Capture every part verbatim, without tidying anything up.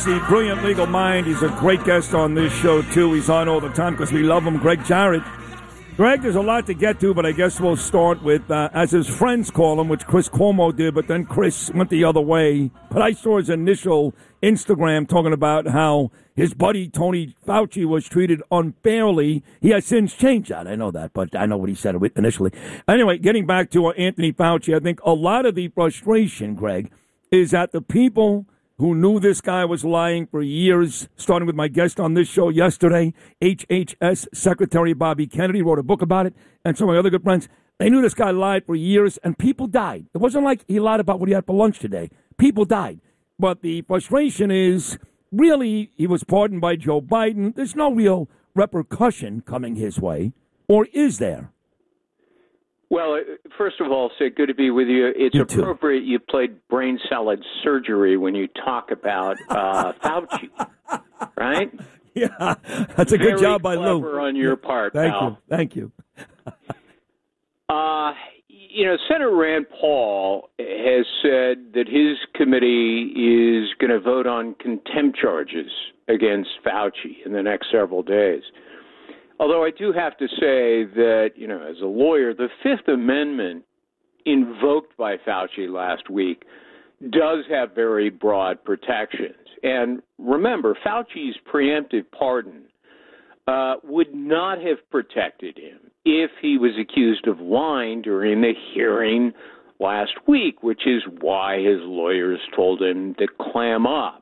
the brilliant legal mind. He's a great guest on this show, too. He's on all the time because we love him, Greg Jarrett. Greg, there's a lot to get to, but I guess we'll start with, uh, as his friends call him, which Chris Cuomo did, but then Chris went the other way. But I saw his initial Instagram talking about how his buddy Tony Fauci was treated unfairly. He has since changed that. I know that, but I know what he said initially. Anyway, getting back to uh, Anthony Fauci, I think a lot of the frustration, Greg, is that the people who knew this guy was lying for years, starting with my guest on this show yesterday, H H S Secretary Bobby Kennedy, wrote a book about it, and some of my other good friends. They knew this guy lied for years, and people died. It wasn't like he lied about what he had for lunch today. People died. But the frustration is, really, he was pardoned by Joe Biden. There's no real repercussion coming his way, or is there? Well, first of all, Sid, good to be with you. It's you appropriate you played brain salad surgery when you talk about uh, Fauci, right? Yeah, that's a Very good job by Lou. Clever on your part, Thank pal. you. Thank you. uh, you know, Senator Rand Paul has said that his committee is going to vote on contempt charges against Fauci in the next several days. Although I do have to say that, you know, as a lawyer, the Fifth Amendment invoked by Fauci last week does have very broad protections. And remember, Fauci's preemptive pardon uh, would not have protected him if he was accused of lying during the hearing last week, which is why his lawyers told him to clam up.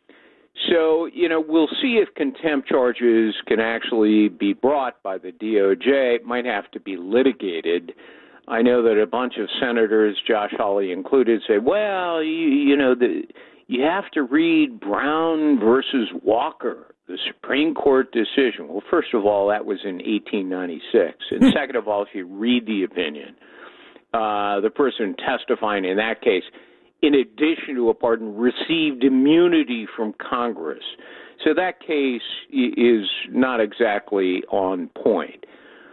So, you know, we'll see if contempt charges can actually be brought by the D O J. It might have to be litigated. I know that a bunch of senators, Josh Hawley included, say, well, you, you know, the, you have to read Brown versus Walker, the Supreme Court decision. Well, first of all, that was in eighteen ninety-six. And second of all, if you read the opinion, uh, the person testifying in that case, in addition to a pardon, received immunity from Congress. So that case is not exactly on point.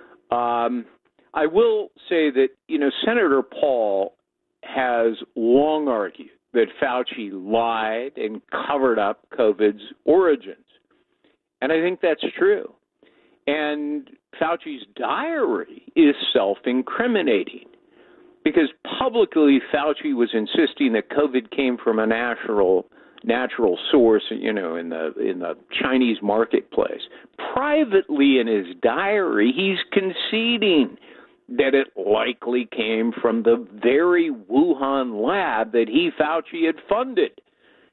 Um, I will say that, you know, Senator Paul has long argued that Fauci lied and covered up COVID's origins. And I think that's true. And Fauci's diary is self-incriminating, because publicly Fauci was insisting that COVID came from a natural natural source, you know, in the in the Chinese marketplace. Privately in his diary, he's conceding that it likely came from the very Wuhan lab that he, Fauci, had funded,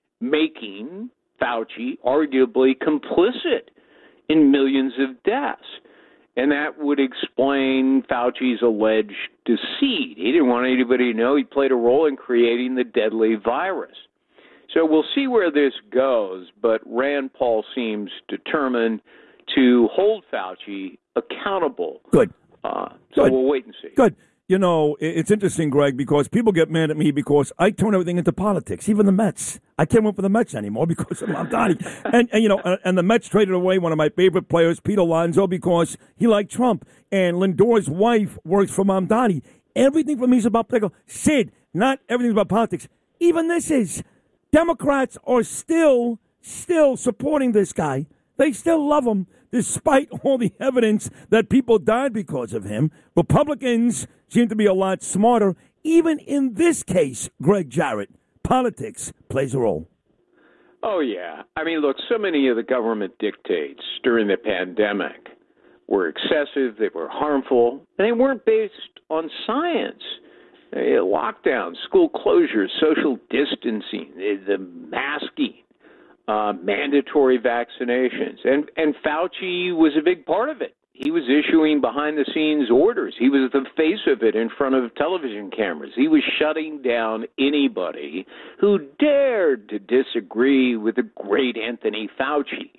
making Fauci arguably complicit in millions of deaths. And that would explain Fauci's alleged deceit. He didn't want anybody to know he played a role in creating the deadly virus. So we'll see where this goes, but Rand Paul seems determined to hold Fauci accountable. Good. Uh, so Good. We'll wait and see. Good. You know, it's interesting, Greg, because people get mad at me because I turn everything into politics, even the Mets. I can't root for the Mets anymore because of Mamdani. and, and, you know, and the Mets traded away one of my favorite players, Pete Alonso, because he liked Trump. And Lindor's wife works for Mamdani. Everything for me is about political. Sid, not everything's about politics. Even this is. Democrats are still, still supporting this guy. They still love him, despite all the evidence that people died because of him. Republicans seem to be a lot smarter. Even in this case, Greg Jarrett, politics plays a role. Oh, yeah. I mean, look, so many of the government dictates during the pandemic were excessive, they were harmful, and they weren't based on science. Uh, lockdowns, school closures, social distancing, the masking, uh, mandatory vaccinations. And, and Fauci was a big part of it. He was issuing behind-the-scenes orders. He was the face of it in front of television cameras. He was shutting down anybody who dared to disagree with the great Anthony Fauci.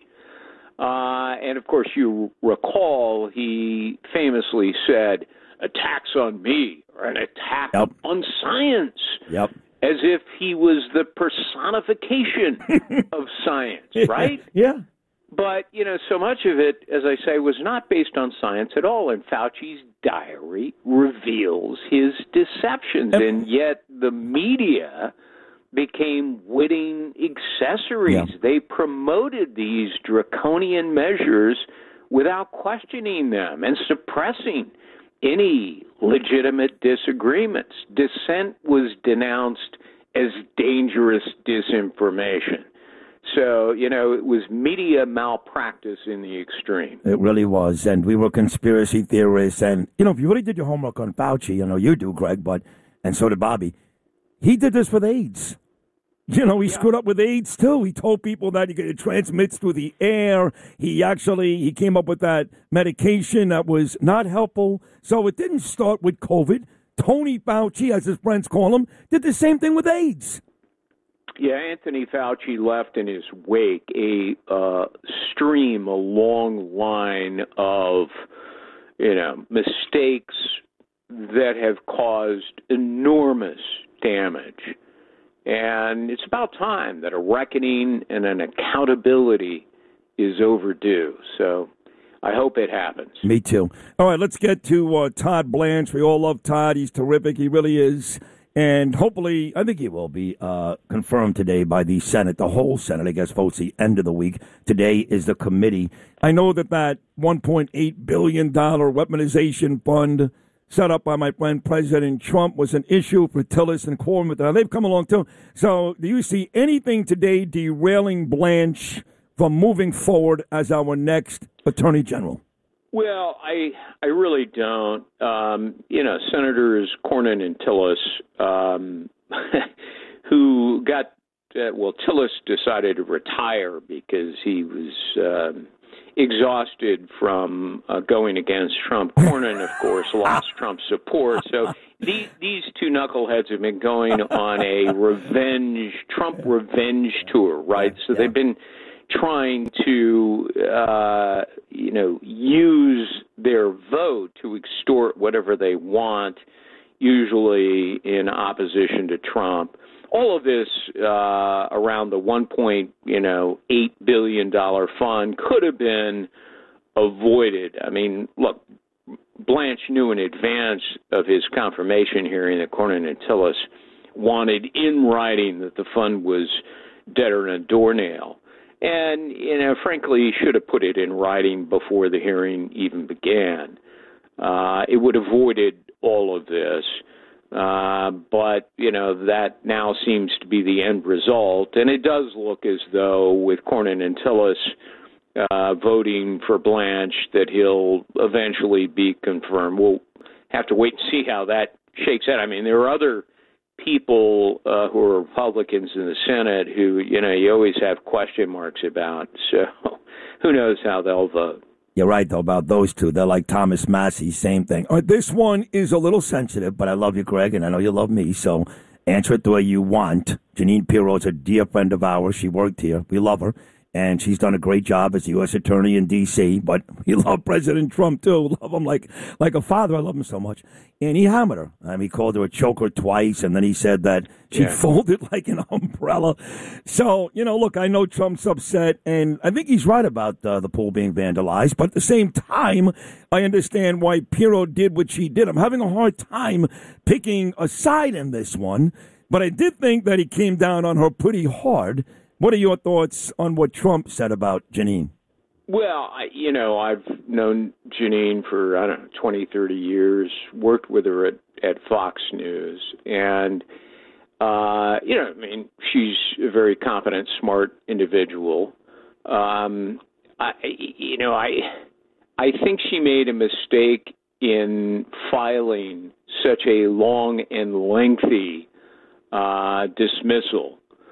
Uh, and, of course, you recall he famously said, attacks on me are an attack yep. on science. Yep. As if he was the personification of science, right? Yeah. But, you know, so much of it, as I say, was not based on science at all. And Fauci's diary reveals his deceptions. And, and yet the media became witting accessories. Yeah. They promoted these draconian measures without questioning them and suppressing any legitimate disagreements. Dissent was denounced as dangerous disinformation. So, you know, it was media malpractice in the extreme. It really was. And we were conspiracy theorists. And, you know, if you really did your homework on Fauci, you know, you do, Greg, but, and so did Bobby, he did this with AIDS. You know, he yeah. screwed up with AIDS, too. He told people that it transmits through the air. He actually, he came up with that medication that was not helpful. So it didn't start with COVID. Tony Fauci, as his friends call him, did the same thing with AIDS. Yeah, Anthony Fauci left in his wake a uh, stream, a long line of, you know, mistakes that have caused enormous damage. And it's about time that a reckoning and an accountability is overdue. So I hope it happens. Me too. All right, let's get to uh, Todd Blanche. We all love Todd. He's terrific. He really is. And hopefully, I think he will be uh, confirmed today by the Senate, the whole Senate, I guess, votes the end of the week. Today is the committee. I know that that one point eight billion dollars weaponization fund set up by my friend President Trump was an issue for Tillis and Corwin. Now, they've come along, too. So do you see anything today derailing Blanche from moving forward as our next Attorney General? Well, I I really don't. Um, you know, Senators Cornyn and Tillis, um, who got, uh, well, Tillis decided to retire because he was um, exhausted from uh, going against Trump. Cornyn, of course, lost Trump's support. So these, these two knuckleheads have been going on a revenge, Trump revenge tour, right? So they've been trying to, uh, you know, use their vote to extort whatever they want, usually in opposition to Trump. All of this uh, around the one point eight billion dollars fund could have been avoided. I mean, look, Blanche knew in advance of his confirmation hearing that Cornyn and Tillis wanted in writing that the fund was deader than a doornail. And, you know, frankly, he should have put it in writing before the hearing even began. Uh, it would have avoided all of this. Uh, but, you know, that now seems to be the end result. And it does look as though with Cornyn and Tillis uh, voting for Blanche that he'll eventually be confirmed. We'll have to wait and see how that shakes out. I mean, there are other people uh, who are Republicans in the Senate who, you know, you always have question marks about. So who knows how they'll vote. You're right, though, about those two. They're like Thomas Massey, same thing. All right, this one is a little sensitive, but I love you, Greg, and I know you love me, so answer it the way you want. Janine Pirro's a dear friend of ours. She worked here. We love her. And she's done a great job as the U S attorney in D C, but we love President Trump, too. Love him like like a father. I love him so much. And he hammered her. I mean, he called her a choker twice, and then he said that she yeah. folded like an umbrella. So, you know, look, I know Trump's upset, and I think he's right about uh, the pool being vandalized. But at the same time, I understand why Pirro did what she did. I'm having a hard time picking a side in this one, but I did think that he came down on her pretty hard. What are your thoughts on what Trump said about Janine? Well, I, you know, I've known Janine for, I don't know, twenty, thirty years, worked with her at, at Fox News. And, uh, you know, I mean, she's a very competent, smart individual. Um, I, you know, I, I think she made a mistake in filing such a long and lengthy uh, dismissal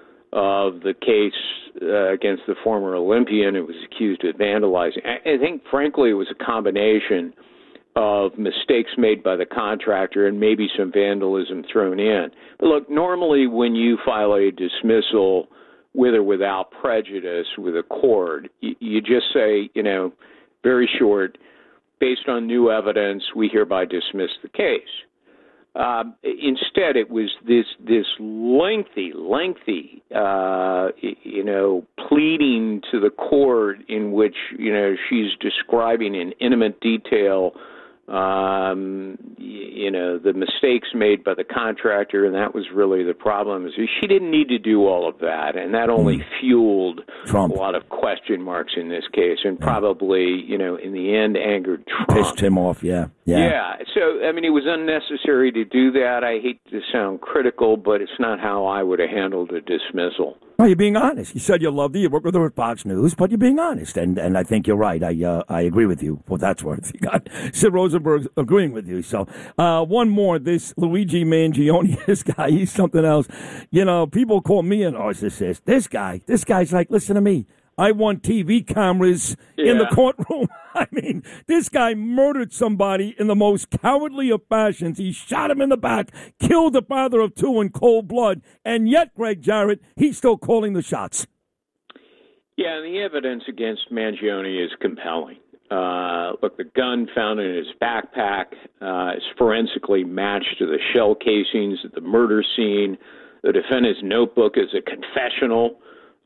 of the case uh, against the former Olympian who was accused of vandalizing. I, I think, frankly, it was a combination of mistakes made by the contractor and maybe some vandalism thrown in. But look, normally when you file a dismissal with or without prejudice with a court, you, you just say, you know, very short, based on new evidence, we hereby dismiss the case. Uh, instead, it was this this lengthy, lengthy, uh, you know, pleading to the court in which, you know, she's describing in intimate detail um, you know, the mistakes made by the contractor, and that was really the problem. Is she didn't need to do all of that, and that only mm. fueled Trump. a lot of question marks in this case, and probably, you know, in the end, angered Trump. Pissed him off, yeah. yeah. Yeah. So, I mean, it was unnecessary to do that. I hate to sound critical, but it's not how I would have handled a dismissal. No, you're being honest. You said you loved it. You work with her at Fox News, but you're being honest, and and I think you're right. I uh, I agree with you. For that's worth. You got Sid Rosenberg agreeing with you. So uh, one more. This Luigi Mangione, this guy, he's something else. You know, people call me an narcissist. This guy, this guy's like, listen to me. I want T V cameras yeah. in the courtroom. I mean, this guy murdered somebody in the most cowardly of fashions. He shot him in the back, killed the father of two in cold blood, and yet, Greg Jarrett, he's still calling the shots. Yeah, and the evidence against Mangione is compelling. Uh, look, the gun found in his backpack uh, is forensically matched to the shell casings at the murder scene. The defendant's notebook is a confessional.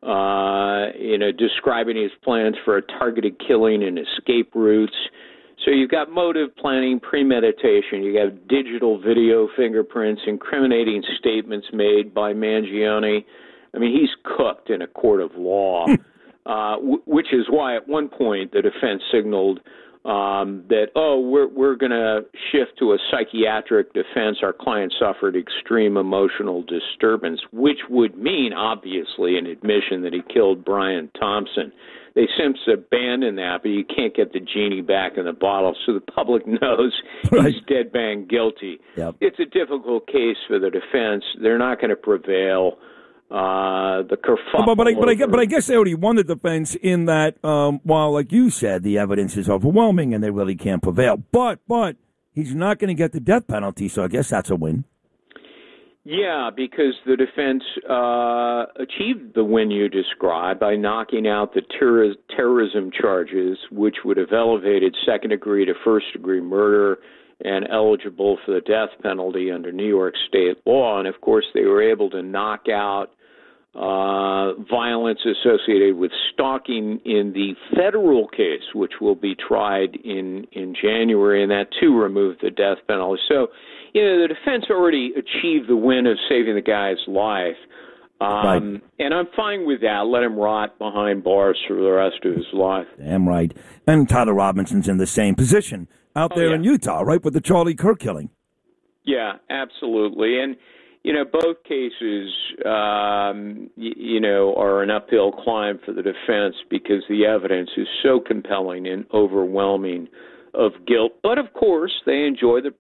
Uh, you know, describing his plans for a targeted killing and escape routes. So you've got motive planning, premeditation. You have digital video fingerprints, incriminating statements made by Mangione. I mean, he's cooked in a court of law, uh, w- which is why at one point the defense signaled um, that, oh, we're we're going to shift to a psychiatric defense. Our client suffered extreme emotional disturbance, which would mean, obviously, an admission that he killed Brian Thompson. They since abandoned that, but you can't get the genie back in the bottle, so the public knows right. he's dead bang guilty. Yep. It's a difficult case for the defense. They're not going to prevail. Uh, the kerfuffle. But, but, I, but, I, over... but I guess they already won the defense in that, um, while, like you said, the evidence is overwhelming and they really can't prevail. But, but he's not going to get the death penalty, so I guess that's a win. Yeah, because the defense uh, achieved the win you described by knocking out the terror- terrorism charges, which would have elevated second-degree to first-degree murder and eligible for the death penalty under New York state law. And, of course, they were able to knock out uh, violence associated with stalking in the federal case, which will be tried in, in January, and that, too, removed the death penalty. So, you know, the defense already achieved the win of saving the guy's life. Um, right. And I'm fine with that. Let him rot behind bars for the rest of his life. Damn right. And Tyler Robinson's in the same position out there oh, yeah. in Utah, right, with the Charlie Kirk killing. Yeah, absolutely. And, you know, both cases, um, y- you know, are an uphill climb for the defense because the evidence is so compelling and overwhelming of guilt. But, of course, they enjoy the